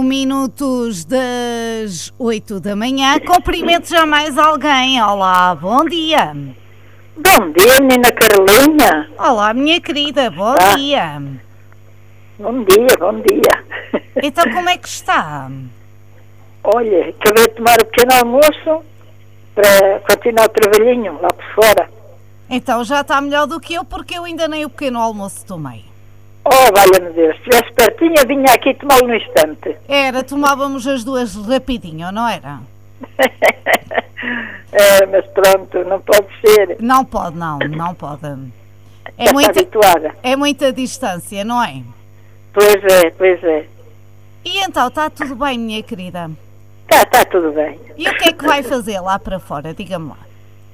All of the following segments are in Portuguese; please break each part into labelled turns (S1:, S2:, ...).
S1: minutos das 8 da manhã. Cumprimento já mais alguém. Olá, bom dia.
S2: Bom dia, menina Carolina.
S1: Olá, minha querida, bom dia.
S2: Bom dia, bom dia.
S1: Então, como é que está?
S2: Olha, acabei de tomar o pequeno almoço para continuar o trabalhinho lá por fora.
S1: Então já está melhor do que eu, porque eu ainda nem o pequeno almoço tomei.
S2: Oh, valha-me Deus, se estivesse pertinho, eu vinha aqui tomá-lo no instante.
S1: Era, tomávamos as duas rapidinho, não era?
S2: Mas pronto, não pode ser.
S1: Não pode, não pode.
S2: Já está habituada.
S1: É muita distância, não é?
S2: Pois é.
S1: E então, está tudo bem, minha querida?
S2: Está tudo bem.
S1: E o que é que vai fazer lá para fora? Diga-me lá.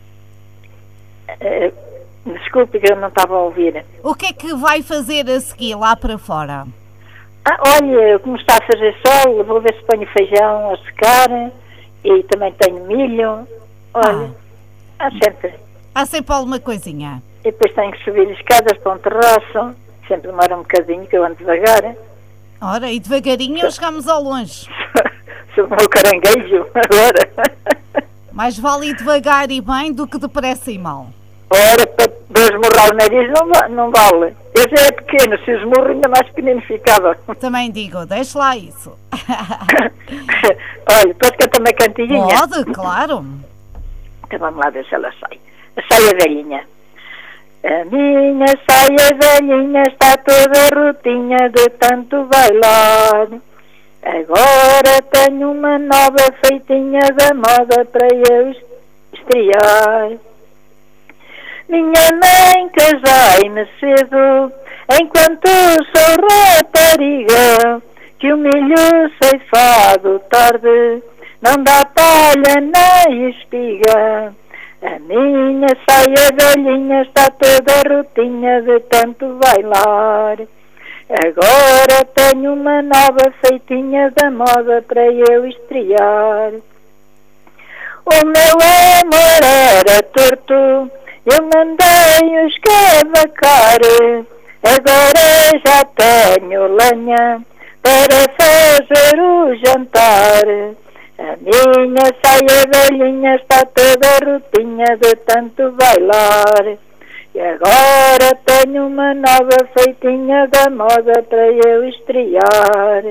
S2: Desculpe que eu não estava a ouvir.
S1: O que é que vai fazer a seguir lá para fora?
S2: Olha, como está a fazer sol, vou ver se ponho feijão a secar e também tenho milho. Olha,
S1: Há sempre alguma coisinha.
S2: E depois tenho que subir escadas para um terraço, sempre demora um bocadinho, que eu ando devagar.
S1: Ora, e devagarinho chegamos ao longe.
S2: Sou o meu caranguejo agora.
S1: Mais vale ir devagar e bem do que depressa e mal.
S2: Ora, para esmurrar o nariz não vale. Eu já é pequeno, se esmurro ainda mais pequenino ficava.
S1: Também digo, deixe lá isso.
S2: Olha, posso cantar uma cantiginha?
S1: Pode, claro.
S2: Então vamos lá ver se ela sai. A saia velhinha. A minha saia velhinha está toda rotinha de tanto bailar. Agora tenho uma nova feitinha da moda para eu estrear. Minha mãe casai-me cedo, enquanto sou rapariga, que o milho ceifado tarde não dá palha nem espiga. A minha saia velhinha está toda rotinha de tanto bailar. Agora tenho uma nova feitinha da moda para eu estrear. O meu amor era torto, eu mandei-o escavacar. Agora já tenho lenha para fazer o jantar. A minha saia velhinha está toda rotinha de tanto bailar. E agora tenho uma nova feitinha da moda para eu estrear.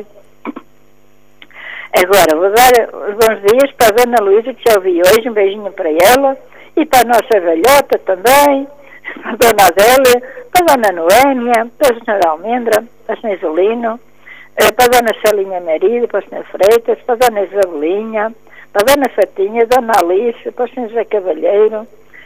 S2: Agora vou dar os bons dias para a Dona Luísa, que já ouvi hoje, um beijinho para ela, e para a nossa velhota também, para a Dona Adélia, para a Dona Noémia, para a Senhora Almendra, para a Senhora Isolino, para a Dona Celinha Marido, para a Senhora Freitas, para a Dona Isabelinha, para a Dona Fatinha, Dona Alice, para o Senhor José Cavalheiro,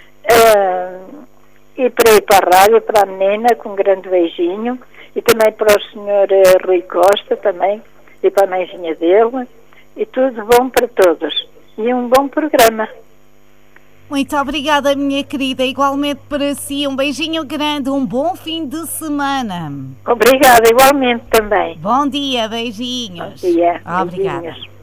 S2: e para ir para a rádio, para a menina, com um grande beijinho, e também para o Senhor Rui Costa também, e para a mãezinha dele, e tudo bom para todos. E um bom programa.
S1: Muito obrigada, minha querida. Igualmente para si, um beijinho grande, um bom fim de semana.
S2: Obrigada, igualmente também.
S1: Bom dia, beijinhos.
S2: Bom dia.
S1: Obrigada.
S2: Beijinhos.